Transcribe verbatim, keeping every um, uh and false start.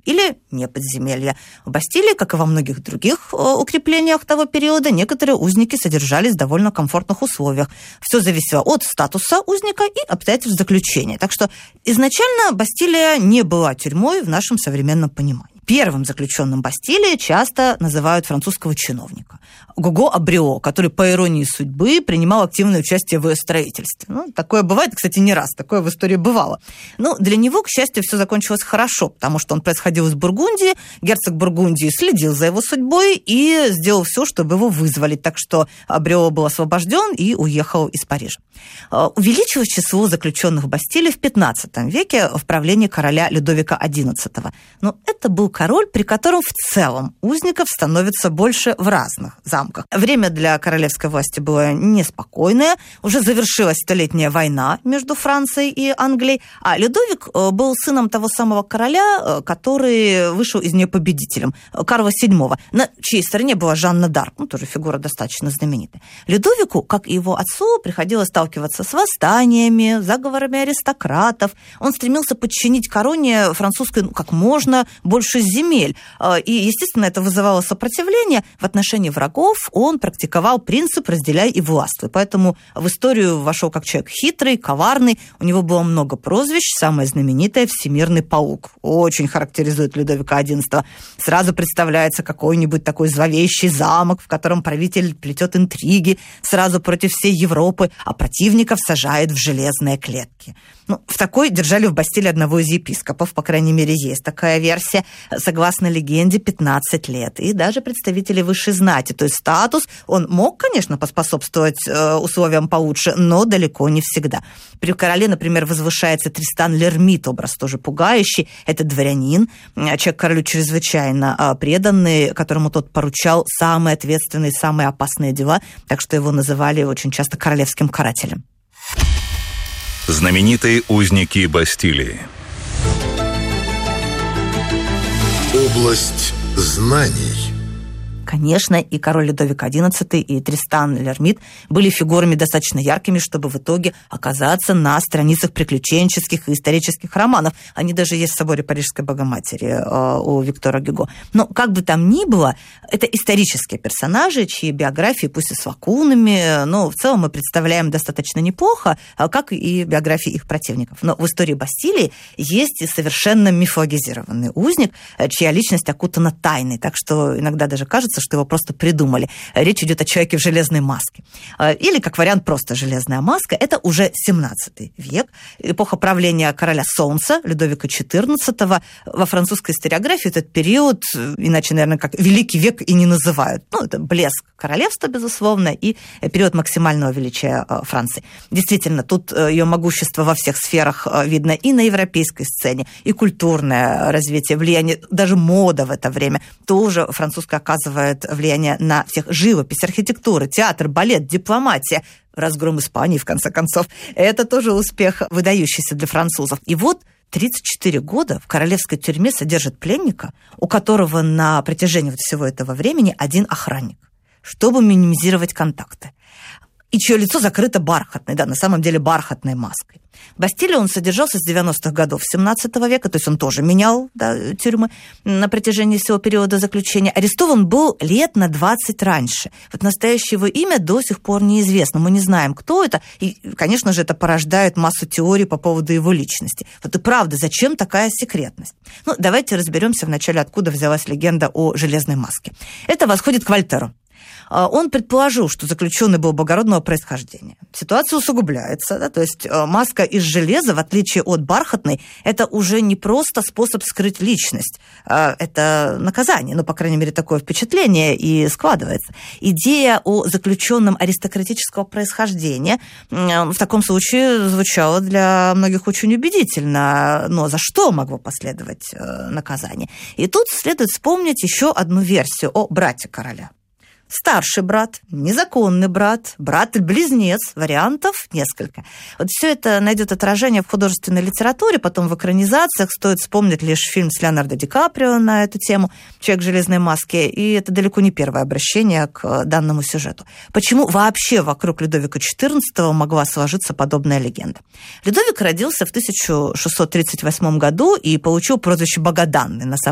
или не подземелья. В Бастилии, как и во многих других укреплениях того периода, некоторые узники содержались в довольно комфортных условиях. Все зависело от статуса узника и обстоятельств заключения. Так что изначально Бастилия не была тюрьмой в нашем современном понимании. Первым заключенным Бастилии часто называют французского чиновника Гуго Абрио, который, по иронии судьбы, принимал активное участие в ее строительстве. Ну, такое бывает, кстати, не раз, такое в истории бывало. Но для него, к счастью, все закончилось хорошо, потому что он происходил из Бургундии, герцог Бургундии следил за его судьбой и сделал все, чтобы его вызволить. Так что Абрио был освобожден и уехал из Парижа. Увеличилось число заключенных в Бастилии в пятнадцатом веке в правлении короля Людовика одиннадцатого. Но это был король, при котором в целом узников становится больше в разных замках. Время для королевской власти было неспокойное. Уже завершилась Столетняя война между Францией и Англией. А Людовик был сыном того самого короля, который вышел из нее победителем, Карла седьмого, на чьей стороне была Жанна д'Арк, ну, тоже фигура достаточно знаменитая. Людовику, как и его отцу, приходилось сталкиваться с восстаниями, заговорами аристократов. Он стремился подчинить короне французской, ну, как можно больше земель. И, естественно, это вызывало сопротивление. В отношении врагов он практиковал принцип «разделяй и властвуй». Поэтому в историю вошел как человек хитрый, коварный. У него было много прозвищ. Самое знаменитое – «Всемирный паук». Очень характеризует Людовика одиннадцатого. Сразу представляется какой-нибудь такой зловещий замок, в котором правитель плетет интриги сразу против всей Европы, а противников сажает в железные клетки. Ну, в такой держали в Бастилии одного из епископов, по крайней мере, есть такая версия. Согласно легенде, пятнадцать лет. И даже представители высшей знати. То есть статус, он мог, конечно, поспособствовать э, условиям получше, но далеко не всегда. При короле, например, возвышается Тристан Лермит, образ тоже пугающий. Это дворянин, человек королю чрезвычайно преданный, которому тот поручал самые ответственные, самые опасные дела. Так что его называли очень часто королевским карателем. Знаменитые узники Бастилии. Область знаний. Конечно, и король Людовик одиннадцатый, и Тристан Лермит были фигурами достаточно яркими, чтобы в итоге оказаться на страницах приключенческих и исторических романов. Они даже есть в соборе Парижской Богоматери э, у Виктора Гюго. Но как бы там ни было, это исторические персонажи, чьи биографии, пусть и с лакунами, но в целом мы представляем достаточно неплохо, как и биографии их противников. Но в истории Бастилии есть и совершенно мифологизированный узник, чья личность окутана тайной, так что иногда даже кажется, что его просто придумали. Речь идет о человеке в железной маске. Или, как вариант, просто железная маска. Это уже семнадцатый век, эпоха правления короля Солнца, Людовика четырнадцатого. Во французской историографии этот период, иначе, наверное, как Великий век и не называют. Ну, это блеск королевства, безусловно, и период максимального величия Франции. Действительно, тут ее могущество во всех сферах видно и на европейской сцене, и культурное развитие, влияние, даже мода в это время тоже французская оказывает влияние на всех. Живопись, архитектура, театр, балет, дипломатия, разгром Испании, в конце концов. Это тоже успех, выдающийся для французов. И вот тридцать четыре года в королевской тюрьме содержат пленника, у которого на протяжении вот всего этого времени один охранник, чтобы минимизировать контакты. И чье лицо закрыто бархатной, да, на самом деле бархатной маской. В Бастилии он содержался с девяностых годов семнадцатого века, то есть он тоже менял, да, тюрьмы на протяжении всего периода заключения. Арестован был лет на двадцать раньше. Вот настоящее его имя до сих пор неизвестно. Мы не знаем, кто это. И, конечно же, это порождает массу теорий по поводу его личности. Вот и правда, зачем такая секретность? Ну, давайте разберемся вначале, откуда взялась легенда о железной маске. Это восходит к Вольтеру. Он предположил, что заключенный был благородного происхождения. Ситуация усугубляется, да, то есть маска из железа, в отличие от бархатной, это уже не просто способ скрыть личность, это наказание, ну, по крайней мере, такое впечатление и складывается. Идея о заключенном аристократического происхождения в таком случае звучала для многих очень убедительно, но за что могло последовать наказание? И тут следует вспомнить еще одну версию о брате короля. Старший брат, незаконный брат, брат-близнец, вариантов несколько. Вот все это найдет отражение в художественной литературе, потом в экранизациях. Стоит вспомнить лишь фильм с Леонардо Ди Каприо на эту тему «Человек в железной маске», и это далеко не первое обращение к данному сюжету. Почему вообще вокруг Людовика четырнадцатого могла сложиться подобная легенда? Людовик родился в тысяча шестьсот тридцать восьмом году и получил прозвище «Богоданный». На самом